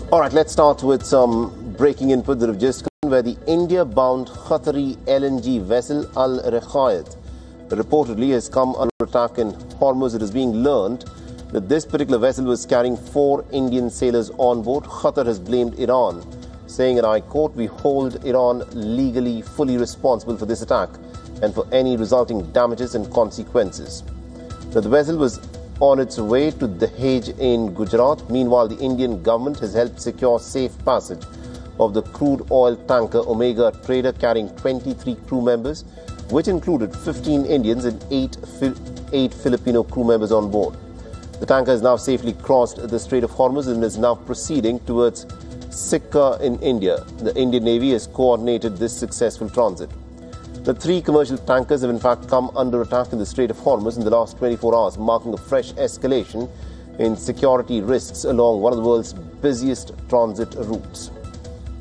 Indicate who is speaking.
Speaker 1: All right, let's start with some breaking input that have just come, where the India-bound Qatari LNG vessel Al Ruqayyat reportedly has come under attack in Hormuz. It is being learned that this particular vessel was carrying 4 Indian sailors on board. Qatar has blamed Iran, saying, and I quote, "We hold Iran legally fully responsible for this attack and for any resulting damages and consequences." Now, the vessel was on its way to Dahej in Gujarat. Meanwhile, the Indian government has helped secure safe passage of the crude oil tanker Omega Trader carrying 23 crew members, which included 15 Indians and 8 Filipino crew members on board. The tanker has now safely crossed the Strait of Hormuz and is now proceeding towards Sikka in India. The Indian Navy has coordinated this successful transit. The 3 commercial tankers have in fact come under attack in the Strait of Hormuz in the last 24 hours, marking a fresh escalation in security risks along one of the world's busiest transit routes.